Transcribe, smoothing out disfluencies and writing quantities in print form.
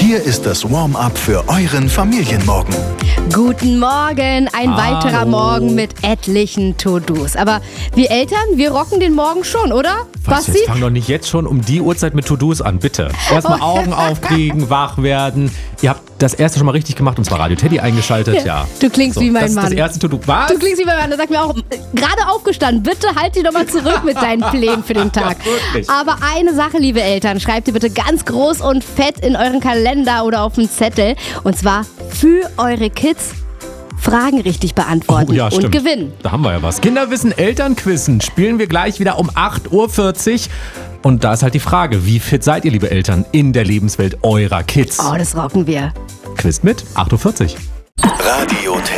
Hier ist das Warm-up für euren Familienmorgen. Guten Morgen, ein weiterer Morgen mit etlichen To-Dos. Aber wir Eltern, wir rocken den Morgen schon, oder? Was, jetzt fang doch nicht jetzt schon um die Uhrzeit mit To-Dos an, bitte. Erstmal Augen aufkriegen, wach werden. Ihr habt das erste schon mal richtig gemacht, und zwar Radio Teddy eingeschaltet, ja. Du klingst wie mein das Mann. Das ist das erste To-Do. Was? Du klingst wie mein Mann. Da sagt mir auch, gerade aufgestanden, bitte halt dich doch mal zurück mit deinen Plänen für den Tag. Wirklich. Aber eine Sache, liebe Eltern, schreibt ihr bitte ganz groß und fett in euren Kalender oder auf einen Zettel. Und zwar für eure Kids Fragen richtig beantworten und gewinnen. Da haben wir ja was. Kinderwissen, Elternquizzen spielen wir gleich wieder um 8.40 Uhr. Und da ist halt die Frage, wie fit seid ihr, liebe Eltern, in der Lebenswelt eurer Kids? Oh, das rocken wir. Quizt mit 8.40 Uhr. Radio